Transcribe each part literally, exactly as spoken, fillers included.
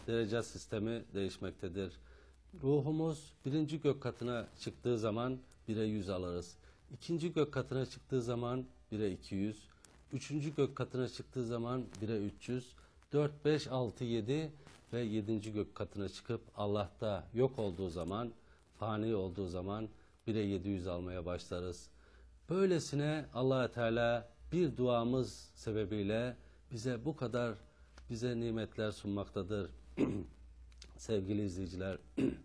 derece sistemi değişmektedir. Ruhumuz birinci gök katına çıktığı zaman bire yüz alırız. İkinci gök katına çıktığı zaman bire iki yüz. Üçüncü gök katına çıktığı zaman bire üç yüz. Dört, beş, altı, yedi ve yedinci gök katına çıkıp Allah'ta yok olduğu zaman, fani olduğu zaman bire yedi yüz almaya başlarız. Böylesine Allah Teala bir duamız sebebiyle bize bu kadar bize nimetler sunmaktadır. Sevgili izleyiciler,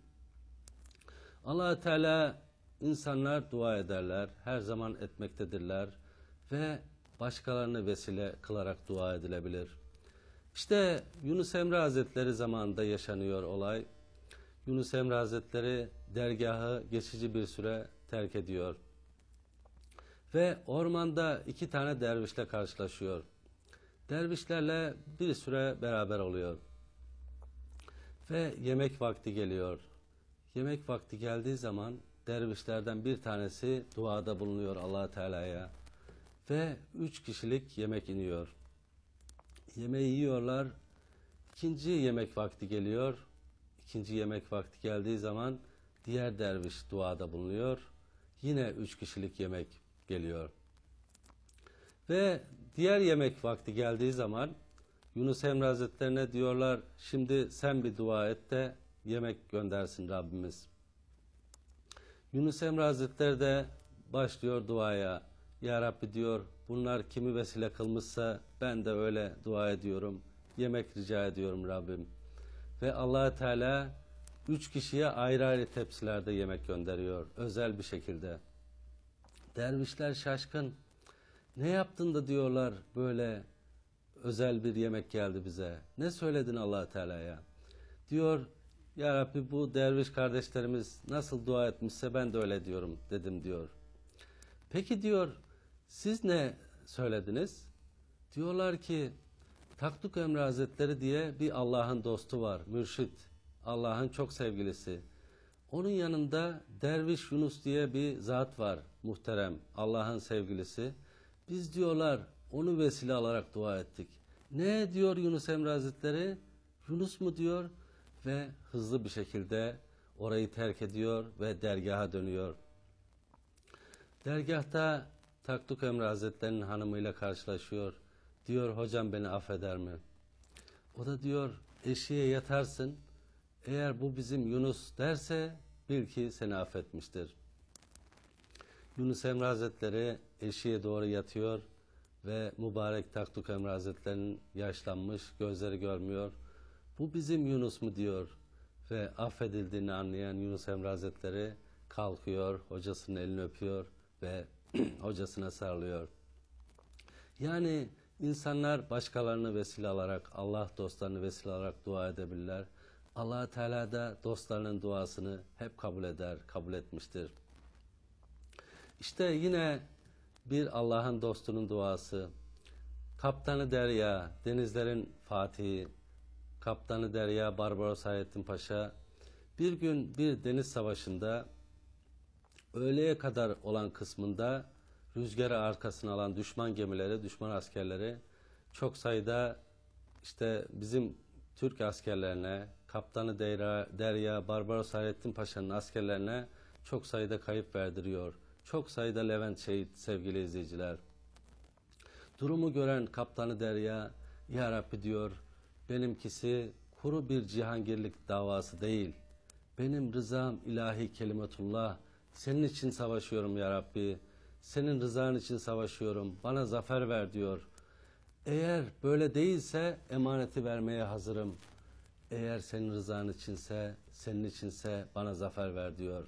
Allah Teala insanlar dua ederler, her zaman etmektedirler ve başkalarını vesile kılarak dua edilebilir. İşte Yunus Emre Hazretleri zamanında yaşanıyor olay. Yunus Emre Hazretleri dergahı geçici bir süre terk ediyor. Ve ormanda iki tane dervişle karşılaşıyor. Dervişlerle bir süre beraber oluyor. Ve yemek vakti geliyor. Yemek vakti geldiği zaman dervişlerden bir tanesi duada bulunuyor Allah Teala'ya. Ve üç kişilik yemek iniyor. Yemeği yiyorlar. İkinci yemek vakti geliyor. İkinci yemek vakti geldiği zaman diğer derviş duada bulunuyor. Yine üç kişilik yemek geliyor. Ve diğer yemek vakti geldiği zaman Yunus Emre Hazretlerine diyorlar, şimdi sen bir dua et de yemek göndersin Rabbimiz. Yunus Emre Hazretleri de başlıyor duaya. Ya Rabbi diyor, bunlar kimi vesile kılmışsa ben de öyle dua ediyorum. Yemek rica ediyorum Rabbim. Ve Allah Teala üç kişiye ayrı ayrı tepsilerde yemek gönderiyor. Özel bir şekilde. Dervişler şaşkın. Ne yaptın da diyorlar böyle özel bir yemek geldi bize. Ne söyledin Allah Teala'ya? Diyor, Ya Rabbi bu derviş kardeşlerimiz nasıl dua etmişse ben de öyle diyorum dedim diyor. Peki diyor, siz ne söylediniz? Diyorlar ki Taktuk Emre Hazretleri diye bir Allah'ın dostu var, mürşit, Allah'ın çok sevgilisi. Onun yanında Derviş Yunus diye bir zat var, muhterem, Allah'ın sevgilisi. Biz diyorlar onu vesile alarak dua ettik. Ne diyor Yunus Emre Hazretleri? Yunus mu diyor? Ve hızlı bir şekilde orayı terk ediyor ve dergaha dönüyor. Dergahta Taktuk Emre Hazretleri'nin hanımıyla karşılaşıyor. Diyor hocam beni affeder mi? O da diyor eşiğe yatarsın. Eğer bu bizim Yunus derse bil ki seni affetmiştir. Yunus Emre Hazretleri eşiğe doğru yatıyor ve mübarek Taktuk Emre Hazretleri'nin yaşlanmış, gözleri görmüyor. Bu bizim Yunus mu diyor ve affedildiğini anlayan Yunus Emre Hazretleri kalkıyor, hocasının elini öpüyor ve hocasına sarılıyor. Yani insanlar başkalarını vesile alarak, Allah dostlarını vesile alarak dua edebilirler. Allah Teala da dostlarının duasını hep kabul eder, kabul etmiştir. İşte yine bir Allah'ın dostunun duası. Kaptanı Derya, denizlerin Fatihi, Kaptanı Derya Barbaros Hayrettin Paşa bir gün bir deniz savaşında öğleye kadar olan kısmında rüzgarı arkasına alan düşman gemileri, düşman askerleri çok sayıda işte bizim Türk askerlerine, Kaptanı Derya, Derya Barbaros Hayrettin Paşa'nın askerlerine çok sayıda kayıp verdiriyor. Çok sayıda Levent şehit sevgili izleyiciler. Durumu gören Kaptanı Derya, Ya Rabbi diyor, benimkisi kuru bir cihangirlik davası değil. Benim rızam ilahi kelimetullah. Senin için savaşıyorum Ya Rabbi. Senin rızan için savaşıyorum. Bana zafer ver diyor. Eğer böyle değilse emaneti vermeye hazırım. Eğer senin rızan içinse, senin içinse bana zafer ver diyor.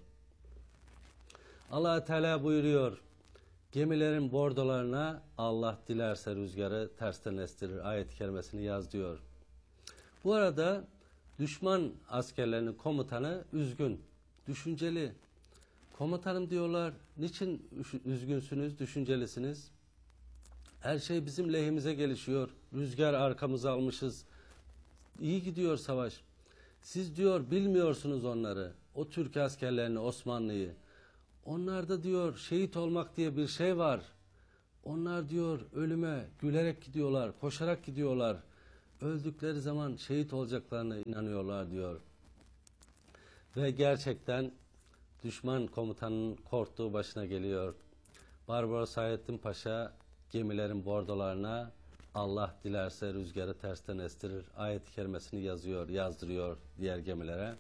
Allah Teala buyuruyor. Gemilerin bordolarına Allah dilerse rüzgarı tersten estirir. Ayet-i kerimesini yaz diyor. Bu arada düşman askerlerinin komutanı üzgün, düşünceli. Komutanım diyorlar, niçin üzgünsünüz, düşüncelisiniz? Her şey bizim lehimize gelişiyor. Rüzgar arkamıza almışız. İyi gidiyor savaş. Siz diyor bilmiyorsunuz onları. O Türk askerlerini, Osmanlı'yı. Onlarda diyor şehit olmak diye bir şey var. Onlar diyor ölüme gülerek gidiyorlar, koşarak gidiyorlar. öldükleri zaman şehit olacaklarına inanıyorlar diyor. Ve gerçekten düşman komutanının korktuğu başına geliyor. Barbaros Hayrettin Paşa gemilerin bordolarına Allah dilerse rüzgarı tersten estirir ayet-i kerimesini yazıyor, yazdırıyor diğer gemilere.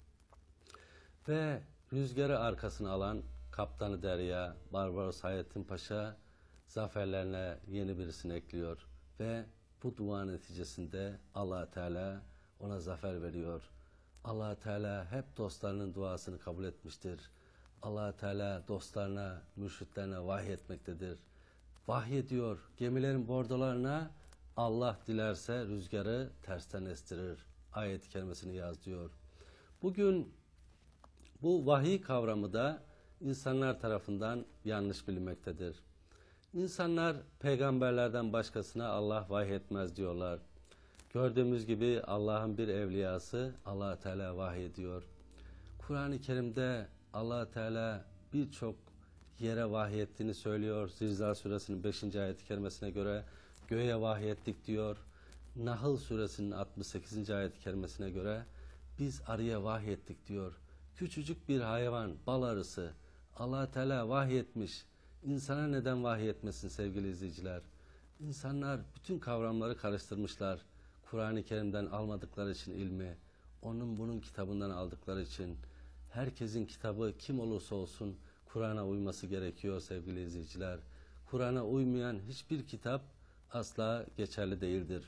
Ve rüzgarı arkasına alan Kaptanı Derya, Barbaros Hayrettin Paşa zaferlerine yeni birisini ekliyor. Ve bu dua neticesinde Allah Teala ona zafer veriyor. Allah Teala hep dostlarının duasını kabul etmiştir. Allah Teala dostlarına, mürşitlerine vahiy etmektedir. Vahiy ediyor gemilerin bordolarına Allah dilerse rüzgarı tersten estirir. Ayet-i kerimesini yaz diyor. Bugün bu vahiy kavramı da insanlar tarafından yanlış bilinmektedir. İnsanlar peygamberlerden başkasına Allah vahiy etmez diyorlar. Gördüğümüz gibi Allah'ın bir evliyası Allah Teala vahiy ediyor. Kur'an-ı Kerim'de Allah Teala birçok yere vahiy ettiğini söylüyor. Zilzal suresinin beşinci ayet-i kerimesine göre göğe vahiy ettik diyor. Nahl suresinin altmış sekizinci ayet-i kerimesine göre biz arıya vahiy ettik diyor. Küçücük bir hayvan, bal arısı Allah Teala vahiy etmiş. İnsana neden vahiy etmesin sevgili izleyiciler? İnsanlar bütün kavramları karıştırmışlar. Kur'an-ı Kerim'den almadıkları için ilmi, onun bunun kitabından aldıkları için herkesin kitabı kim olursa olsun Kur'an'a uyması gerekiyor sevgili izleyiciler. Kur'an'a uymayan hiçbir kitap asla geçerli değildir.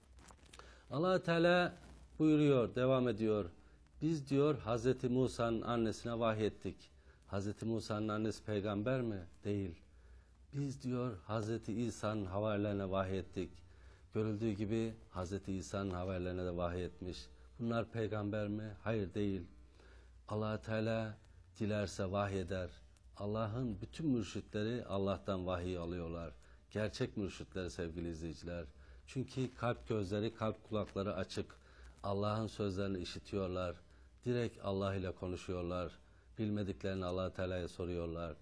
Allah Teala buyuruyor, devam ediyor. Biz diyor Hazreti Musa'nın annesine vahiy ettik. Hazreti Musa'nın annesi peygamber mi? Değil. Biz diyor Hazreti İsa'nın havarilerine vahiy ettik. Görüldüğü gibi Hazreti İsa'nın havarilerine de vahiy etmiş. Bunlar peygamber mi? Hayır değil. Allah Teala dilerse vahiy eder. Allah'ın bütün mürşitleri Allah'tan vahiy alıyorlar. Gerçek mürşitleri sevgili izleyiciler. Çünkü kalp gözleri, kalp kulakları açık. Allah'ın sözlerini işitiyorlar. Direkt Allah ile konuşuyorlar. Bilmediklerini Allah Teala'ya soruyorlar.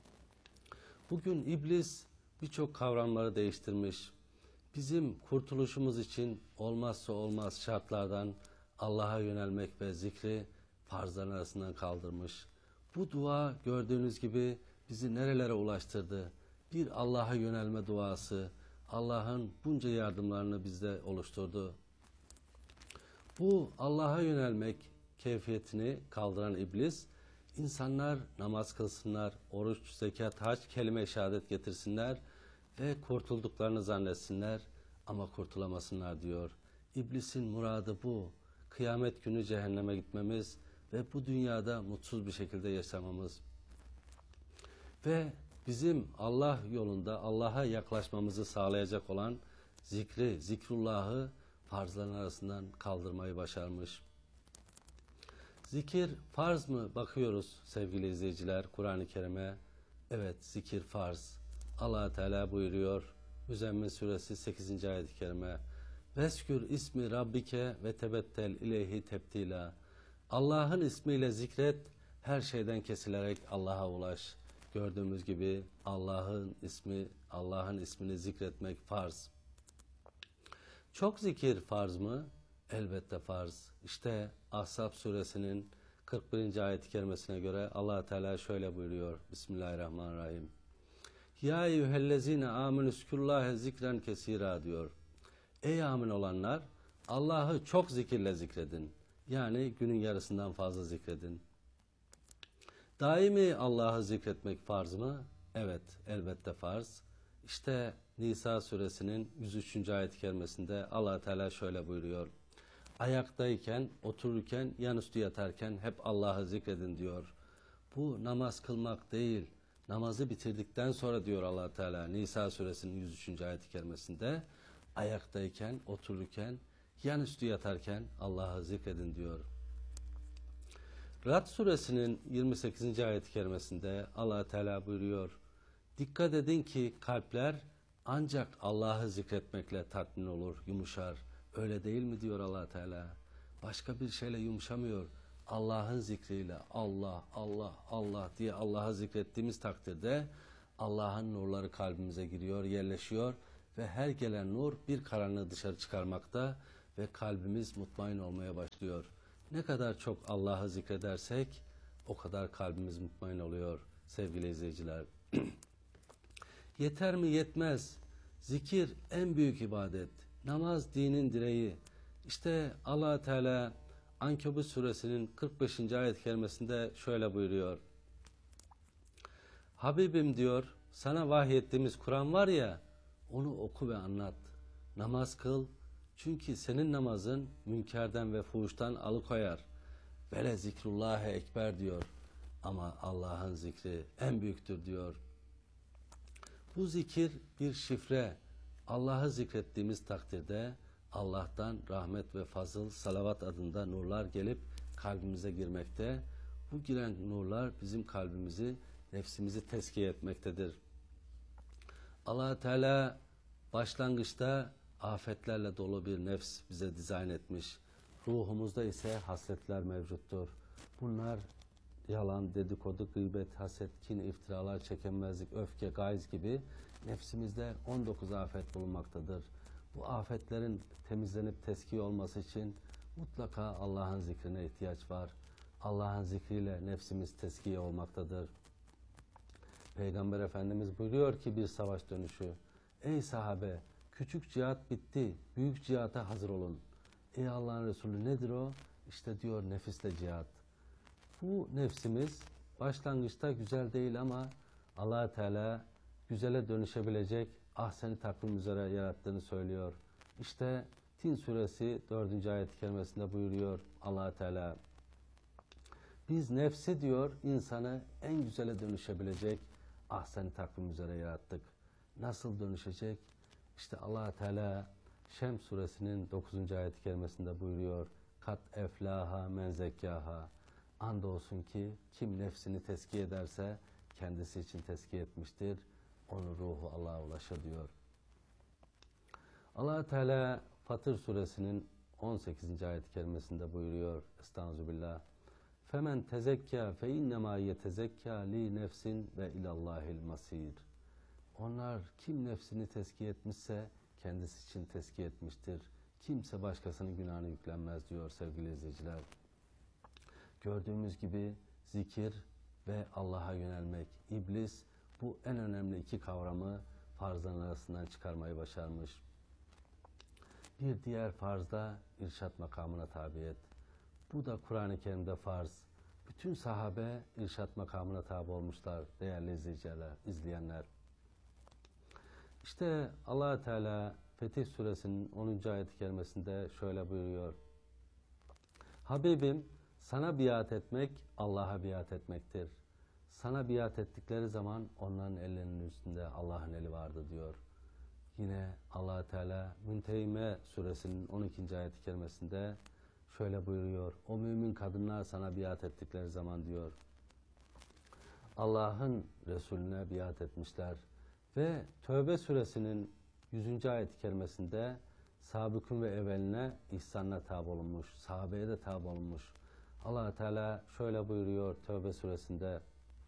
Bugün iblis birçok kavramları değiştirmiş. Bizim kurtuluşumuz için olmazsa olmaz şartlardan Allah'a yönelmek ve zikri farzların arasından kaldırmış. Bu dua gördüğünüz gibi bizi nerelere ulaştırdı? Bir Allah'a yönelme duası, Allah'ın bunca yardımlarını bizde oluşturdu. Bu Allah'a yönelmek keyfiyetini kaldıran iblis, insanlar namaz kılsınlar, oruç, zekat, hac, kelime-i şehadet getirsinler ve kurtulduklarını zannetsinler ama kurtulamasınlar diyor. İblisin muradı bu. Kıyamet günü cehenneme gitmemiz ve bu dünyada mutsuz bir şekilde yaşamamız. Ve bizim Allah yolunda Allah'a yaklaşmamızı sağlayacak olan zikri, zikrullahı farzların arasından kaldırmayı başarmış. Zikir farz mı? Bakıyoruz sevgili izleyiciler Kur'an-ı Kerim'e. Evet, zikir farz. Allah Teala buyuruyor Müzzemmil suresi sekizinci ayet-i kerime. Veskür ismi rabbike ve tebettel ileyhi tebtila. Allah'ın ismiyle zikret, her şeyden kesilerek Allah'a ulaş. Gördüğümüz gibi Allah'ın ismi, Allah'ın ismini zikretmek farz. Çok zikir farz mı? Elbette farz. İşte Ahzab suresinin kırk birinci ayet-i kerimesine göre Allah Teala şöyle buyuruyor. Bismillahirrahmanirrahim. Ya eyyühellezine amenüsküllâhe zikren kesira diyor. Ey amin olanlar, Allah'ı çok zikirle zikredin. Yani günün yarısından fazla zikredin. Daimi Allah'ı zikretmek farz mı? Evet, elbette farz. İşte Nisa suresinin yüz üçüncü ayet-i kerimesinde Allah Teala şöyle buyuruyor. Ayaktayken, otururken, yanüstü yatarken hep Allah'ı zikredin diyor. Bu namaz kılmak değil, namazı bitirdikten sonra diyor Allah Teala Nisa suresinin yüz üçüncü ayet-i kerimesinde ayaktayken, otururken, yanüstü yatarken Allah'ı zikredin diyor. Rad suresinin yirmi sekizinci ayet-i kerimesinde Allah Teala buyuruyor. Dikkat edin ki kalpler ancak Allah'ı zikretmekle tatmin olur, yumuşar. Öyle değil mi diyor Allah Teala. Başka bir şeyle yumuşamıyor. Allah'ın zikriyle Allah, Allah, Allah diye Allah'ı zikrettiğimiz takdirde Allah'ın nurları kalbimize giriyor, yerleşiyor ve her gelen nur bir karanlığı dışarı çıkarmakta ve kalbimiz mutmain olmaya başlıyor. Ne kadar çok Allah'ı zikredersek o kadar kalbimiz mutmain oluyor sevgili izleyiciler. Yeter mi? Yetmez. Zikir en büyük ibadet. Namaz dinin direği. İşte Allah Teala Ankebut suresinin kırk beşinci ayet kerimesinde şöyle buyuruyor. Habibim diyor, sana vahyettiğimiz Kur'an var ya, onu oku ve anlat. Namaz kıl, çünkü senin namazın münkerden ve fuhuştan alıkoyar. Vele zikrullâhe ekber diyor. Ama Allah'ın zikri en büyüktür diyor. Bu zikir bir şifre. Allah'ı zikrettiğimiz takdirde Allah'tan rahmet ve fazıl, salavat adında nurlar gelip kalbimize girmekte. Bu giren nurlar bizim kalbimizi, nefsimizi tezkiye etmektedir. Allah Teala başlangıçta afetlerle dolu bir nefs bize dizayn etmiş. Ruhumuzda ise hasretler mevcuttur. Bunlar yalan, dedikodu, gıybet, haset, kin, iftiralar, çekemezlik, öfke, gayz gibi nefsimizde on dokuz afet bulunmaktadır. Bu afetlerin temizlenip tezkiye olması için mutlaka Allah'ın zikrine ihtiyaç var. Allah'ın zikriyle nefsimiz tezkiye olmaktadır. Peygamber Efendimiz buyuruyor ki bir savaş dönüşü, ey sahabe, küçük cihat bitti, büyük cihata hazır olun. Ey Allah'ın Resulü, nedir o? İşte diyor, nefisle cihat. Bu nefsimiz başlangıçta güzel değil ama Allah Teala güzele dönüşebilecek ahsen-i takvim üzere yarattığını söylüyor. İşte Tin suresi dördüncü ayet-i kerimesinde buyuruyor Allah Teala. Biz nefsi diyor insanı en güzele dönüşebilecek ahsen-i takvim üzere yarattık. Nasıl dönüşecek? İşte Allah Teala Şems suresinin dokuzuncu ayet-i kerimesinde buyuruyor. Kat eflaha men zekkaha. Andolsun ki kim nefsini tezkiye ederse kendisi için tezkiye etmiştir. Onun ruhu Allah'a ulaşır diyor. Allah Teala Fatır suresinin on sekizinci ayet-i kerimesinde buyuruyor. Estağfirullah. Femen tezekka fe innema yetezekka li nefsin ve ilallahil masir. Onlar kim nefsini tezkiye etmişse kendisi için tezkiye etmiştir. Kimse başkasının günahını yüklenmez diyor sevgili izleyiciler. Gördüğümüz gibi zikir ve Allah'a yönelmek. İblis bu en önemli iki kavramı farzların arasından çıkarmayı başarmış. Bir diğer farz da irşat makamına tabiyet. Bu da Kur'an-ı Kerim'de farz. Bütün sahabe irşat makamına tabi olmuşlar değerli izleyiciler, izleyenler. İşte Allah Teala Fetih suresinin onuncu ayet-i kerimesinde şöyle buyuruyor. Habibim, sana biat etmek Allah'a biat etmektir. Sana biat ettikleri zaman onların ellerinin üstünde Allah'ın eli vardı diyor. Yine Allah Teala Müntehime suresinin on ikinci ayet-i kerimesinde şöyle buyuruyor. O mümin kadınlar sana biat ettikleri zaman diyor. Allah'ın Resulüne biat etmişler. Ve Tövbe suresinin yüzüncü ayet-i kerimesinde sabıkın ve evveline ihsanla tabi olunmuş. Sahabeye de tabi olunmuş. Allah Teala şöyle buyuruyor Tövbe suresinde.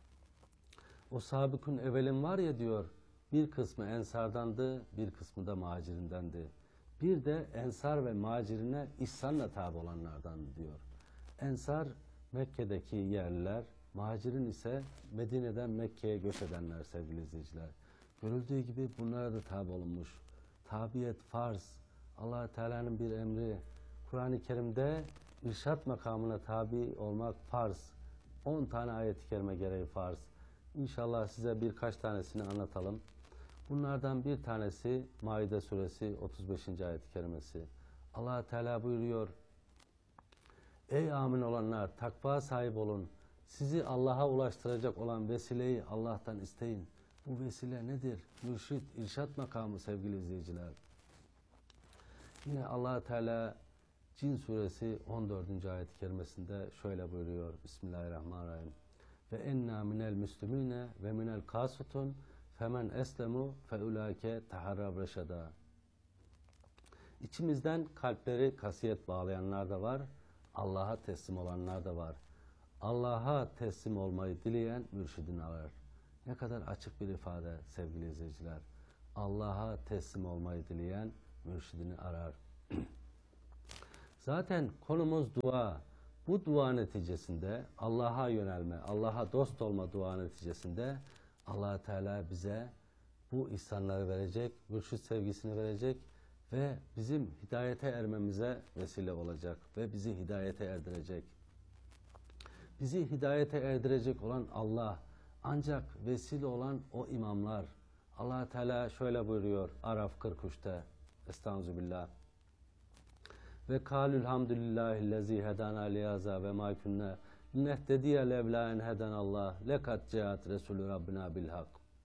O sabıkın evvelin var ya diyor, bir kısmı ensardandı, bir kısmı da muhacirindendi. Bir de ensar ve muhacirine ihsanla tabi olanlardan diyor. Ensar Mekke'deki yerliler, muhacirin ise Medine'den Mekke'ye göç edenler sevgili izleyiciler. Görüldüğü gibi bunlara da tabi olunmuş. Tabiyet farz. Allah Teala'nın bir emri. Kur'an-ı Kerim'de irşat makamına tabi olmak farz. on tane ayet-i kerime gereği farz. İnşallah size birkaç tanesini anlatalım. Bunlardan bir tanesi Maide suresi otuz beşinci ayet-i kerimesi. Allah Teala buyuruyor. Ey amin olanlar, takva sahip olun. Sizi Allah'a ulaştıracak olan vesileyi Allah'tan isteyin. Bu vesile nedir? Mürşid, irşat makamı sevgili izleyiciler. Yine Allah Teala Cin suresi on dördüncü ayet-i kerimesinde şöyle buyuruyor. Bismillahirrahmanirrahim. Ve enna minel müslümine ve minel kasutun femen eslemu fe ulake taharrab reşada. İçimizden kalpleri kasiyet bağlayanlar da var. Allah'a teslim olanlar da var. Allah'a teslim olmayı dileyen mürşidini arar. Ne kadar açık bir ifade sevgili izleyiciler. Allah'a teslim olmayı dileyen mürşidini arar. Zaten konumuz dua. Bu dua neticesinde Allah'a yönelme, Allah'a dost olma dua neticesinde Allah Teala bize bu ihsanları verecek, mürşid sevgisini verecek ve bizim hidayete ermemize vesile olacak ve bizi hidayete erdirecek. Bizi hidayete erdirecek olan Allah, ancak vesile olan o imamlar. Allah Teala şöyle buyuruyor Araf kırk üçte. Estağfirullah. Ve kâlül hamdülillâhillezî hedâna liyaza ve mâ künnâ linehtediye levlâ en hedanallah lekad ceat Resulü Rabbina bilhak.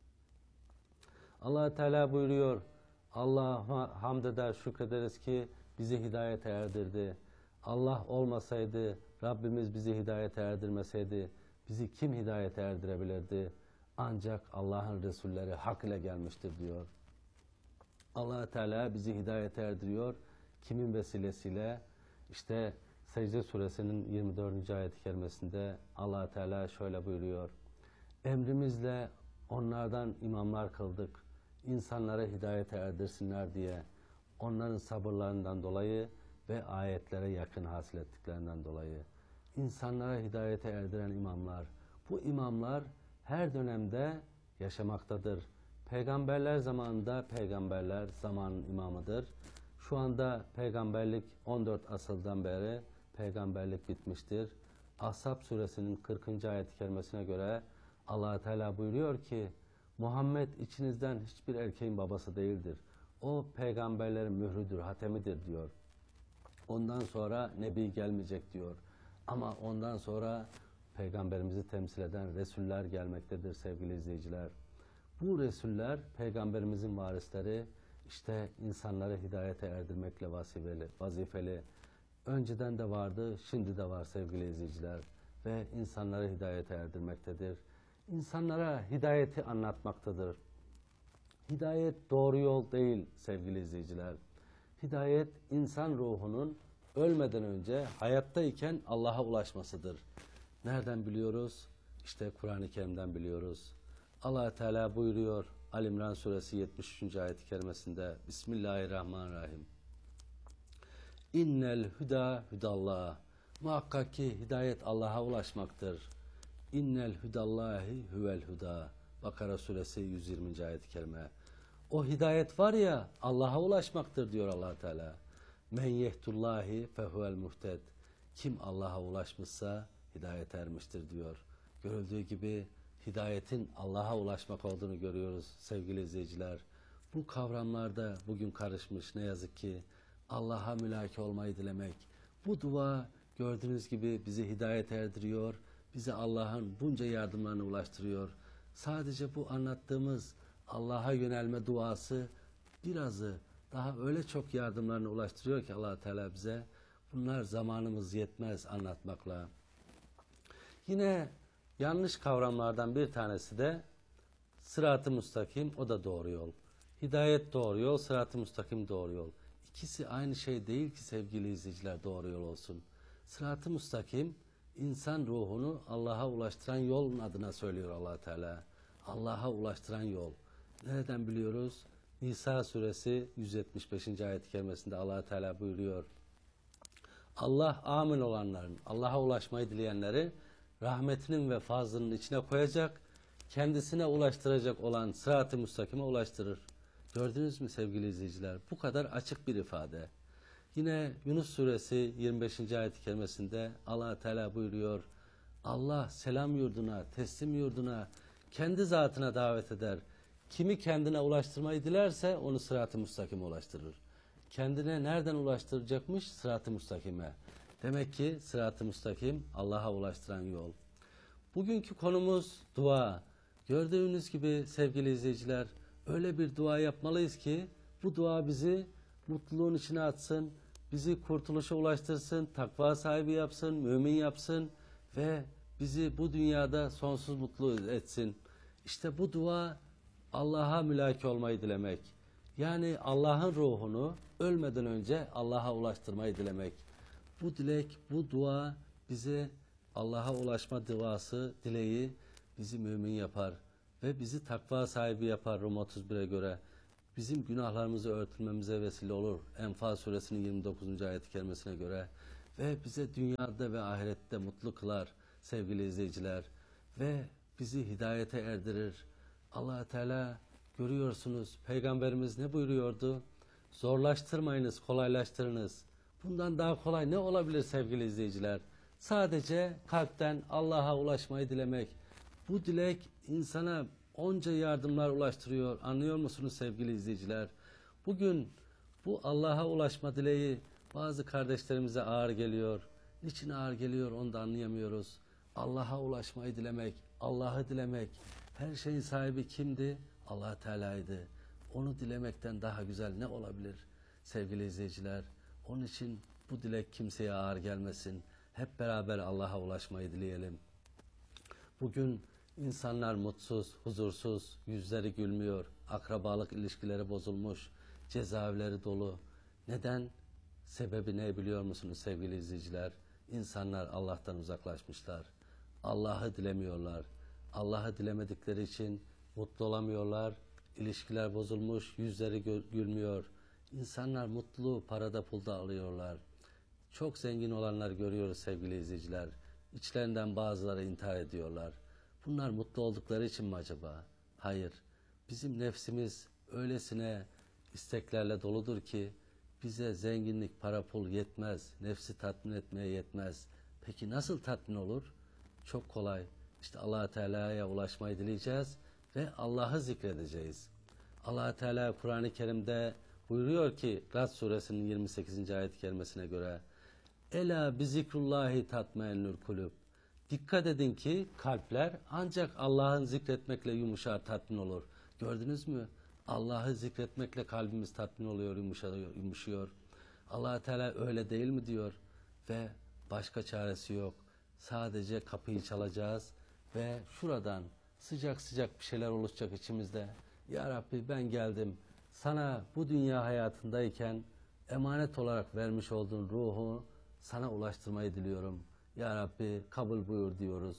Allah Teala buyuruyor, Allah'a hamd eder, şükrederiz ki bizi hidayete erdirdi. Allah olmasaydı, Rabbimiz bizi hidayete erdirmeseydi, bizi kim hidayete erdirebilirdi? Ancak Allah'ın Resulleri hak ile gelmiştir diyor. Allah Teala bizi hidayete erdiriyor. Kimin vesilesiyle? İşte Secde Suresinin yirmi dördüncü ayet-i kerimesinde Allah Teala şöyle buyuruyor. Emrimizle onlardan imamlar kıldık. İnsanlara hidayete erdirsinler diye. Onların sabırlarından dolayı ve ayetlere yakın hasıl ettiklerinden dolayı. İnsanlara hidayete erdiren imamlar. Bu imamlar her dönemde yaşamaktadır. Peygamberler zamanında peygamberler zamanın imamıdır. Şu anda peygamberlik on dört asıldan beri peygamberlik bitmiştir. Ashab suresinin kırkıncı ayet-i kerimesine göre Allah Teala buyuruyor ki Muhammed içinizden hiçbir erkeğin babası değildir. O peygamberlerin mührüdür, hatemidir diyor. Ondan sonra Nebi gelmeyecek diyor. Ama ondan sonra peygamberimizi temsil eden Resuller gelmektedir sevgili izleyiciler. Bu Resuller peygamberimizin varisleri, işte insanları hidayete erdirmekle vazifeli, vazifeli. Önceden de vardı, şimdi de var sevgili izleyiciler. Ve insanları hidayete erdirmektedir. İnsanlara hidayeti anlatmaktadır. Hidayet doğru yol değil sevgili izleyiciler. Hidayet insan ruhunun ölmeden önce hayattayken Allah'a ulaşmasıdır. Nereden biliyoruz? İşte Kur'an-ı Kerim'den biliyoruz. Allah Teala buyuruyor Ali İmran suresi yetmiş üçüncü ayet-i kerimesinde Bismillahirrahmanirrahim. İnnel hüda hüdallah. Muhakkak ki hidayet Allah'a ulaşmaktır. İnnel hüdallahi huvel huda. Bakara suresi yüz yirminci ayet-i kerime. O hidayet var ya Allah'a ulaşmaktır diyor Allah Teala. Men yehtullahi fehuvel muhted. Kim Allah'a ulaşmışsa hidayet ermiştir diyor. Görüldüğü gibi hidayetin Allah'a ulaşmak olduğunu görüyoruz sevgili izleyiciler. Bu kavramlarda bugün karışmış ne yazık ki Allah'a mülaki olmayı dilemek. Bu dua gördüğünüz gibi bizi hidayet erdiriyor, bize Allah'ın bunca yardımlarını ulaştırıyor. Sadece bu anlattığımız Allah'a yönelme duası birazı daha öyle çok yardımlarını ulaştırıyor ki Allah Teala bize. Bunlar zamanımız yetmez anlatmakla. Yine yanlış kavramlardan bir tanesi de sırat-ı müstakim, o da doğru yol. Hidayet doğru yol, sırat-ı müstakim doğru yol. İkisi aynı şey değil ki sevgili izleyiciler, doğru yol olsun. Sırat-ı müstakim insan ruhunu Allah'a ulaştıran yolun adına söylüyor Allah Teala. Allah'a ulaştıran yol. Nereden biliyoruz? Nisa suresi yüz yetmiş beşinci ayet-i kerimesinde Allah Teala buyuruyor. Allah amin olanların, Allah'a ulaşmayı dileyenleri rahmetinin ve fazlının içine koyacak, kendisine ulaştıracak olan sırat-ı müstakime ulaştırır. Gördünüz mü sevgili izleyiciler? Bu kadar açık bir ifade. Yine Yunus suresi yirmi beşinci ayet-i kerimesinde Allah Teala buyuruyor. Allah selam yurduna, teslim yurduna, kendi zatına davet eder. Kimi kendine ulaştırmayı dilerse onu sırat-ı müstakime ulaştırır. Kendine nereden ulaştıracakmış? Sırat-ı müstakime. Demek ki sırat-ı müstakim Allah'a ulaştıran yol. Bugünkü konumuz dua. Gördüğünüz gibi sevgili izleyiciler, öyle bir dua yapmalıyız ki bu dua bizi mutluluğun içine atsın, bizi kurtuluşa ulaştırsın, takva sahibi yapsın, mümin yapsın ve bizi bu dünyada sonsuz mutlu etsin. İşte bu dua Allah'a mülaki olmayı dilemek. Yani Allah'ın ruhunu ölmeden önce Allah'a ulaştırmayı dilemek. Bu dilek, bu dua bize Allah'a ulaşma duası, dileği bizi mümin yapar ve bizi takva sahibi yapar Rum otuz bire göre. bizim günahlarımızı örtülmemize vesile olur. Enfal suresinin yirmi dokuzuncu ayet-i kerimesine göre ve bize dünyada ve ahirette mutlu kılar sevgili izleyiciler ve bizi hidayete erdirir. Allah Teala görüyorsunuz, Peygamberimiz ne buyuruyordu? Zorlaştırmayınız, kolaylaştırınız. Bundan daha kolay ne olabilir sevgili izleyiciler? Sadece kalpten Allah'a ulaşmayı dilemek. Bu dilek insana onca yardımlar ulaştırıyor. Anlıyor musunuz sevgili izleyiciler? Bugün bu Allah'a ulaşma dileği bazı kardeşlerimize ağır geliyor. Niçin ağır geliyor onu da anlayamıyoruz. Allah'a ulaşmayı dilemek, Allah'ı dilemek. Her şeyin sahibi kimdi? Allah Teala'ydı. Onu dilemekten daha güzel ne olabilir sevgili izleyiciler? Onun için bu dilek kimseye ağır gelmesin. Hep beraber Allah'a ulaşmayı dileyelim. Bugün insanlar mutsuz, huzursuz, yüzleri gülmüyor, akrabalık ilişkileri bozulmuş, cezaevleri dolu. Neden? Sebebi ne biliyor musunuz sevgili izleyiciler? İnsanlar Allah'tan uzaklaşmışlar. Allah'ı dilemiyorlar. Allah'ı dilemedikleri için mutlu olamıyorlar. İlişkiler bozulmuş, yüzleri gülmüyor. İnsanlar mutlu, parada pulda alıyorlar. Çok zengin olanlar görüyoruz sevgili izleyiciler. İçlerinden bazıları intihar ediyorlar. Bunlar mutlu oldukları için mi acaba? Hayır. Bizim nefsimiz öylesine isteklerle doludur ki bize zenginlik, para, pul yetmez. Nefsi tatmin etmeye yetmez. Peki nasıl tatmin olur? Çok kolay. İşte Allah Teala'ya ulaşmayı dileyeceğiz ve Allah'ı zikredeceğiz. Allah Teala Kur'an-ı Kerim'de buyuruyor ki Rad suresinin yirmi sekizinci ayet-i kerimesine göre Ela bi zikrullahi tatmainnul kulub. Dikkat edin ki kalpler ancak Allah'ın zikretmekle yumuşar, tatmin olur. Gördünüz mü? Allah'ı zikretmekle kalbimiz tatmin oluyor, yumuşuyor. yumuşuyor. Allah Teala öyle değil mi diyor ve başka çaresi yok. Sadece kapıyı çalacağız ve şuradan sıcak sıcak bir şeyler oluşacak içimizde. Ya Rabbi ben geldim. Sana bu dünya hayatındayken emanet olarak vermiş olduğun ruhu sana ulaştırmayı diliyorum. Ya Rabbi kabul buyur diyoruz.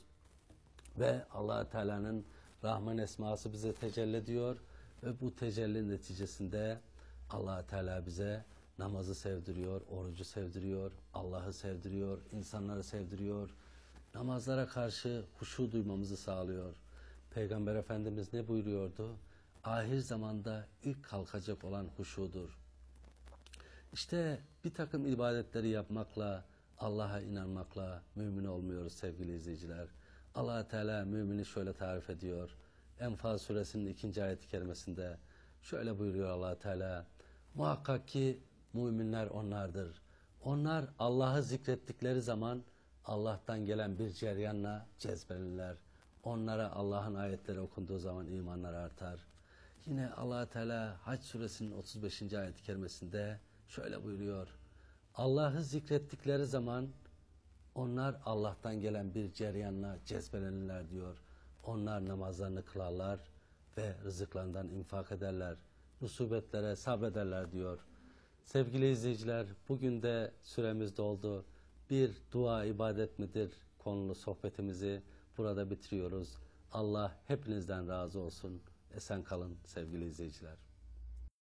Ve Allah Teala'nın Rahman esması bize tecelli ediyor ve bu tecelli neticesinde Allah Teala bize namazı sevdiriyor, orucu sevdiriyor, Allah'ı sevdiriyor, insanları sevdiriyor. Namazlara karşı huşu duymamızı sağlıyor. Peygamber Efendimiz ne buyuruyordu? Ahir zamanda ilk kalkacak olan huşudur. İşte bir takım ibadetleri yapmakla, Allah'a inanmakla mümin olmuyoruz sevgili izleyiciler. Allah Teala mümini şöyle tarif ediyor. Enfal suresinin ikinci ayet-i kerimesinde şöyle buyuruyor Allah Teala. Muhakkak ki müminler onlardır. Onlar Allah'ı zikrettikleri zaman Allah'tan gelen bir ceryanla cezbelirler. Onlara Allah'ın ayetleri okunduğu zaman imanlar artar. Yine Allah Teala Hac suresinin otuz beşinci ayet-i kerimesinde şöyle buyuruyor. Allah'ı zikrettikleri zaman onlar Allah'tan gelen bir ceryanla cezbelenirler diyor. Onlar namazlarını kılarlar ve rızıklarından infak ederler. Musibetlere sabrederler diyor. Sevgili izleyiciler, bugün de süremiz doldu. Bir dua ibadet midir konulu sohbetimizi burada bitiriyoruz. Allah hepinizden razı olsun. Esen kalın sevgili izleyiciler.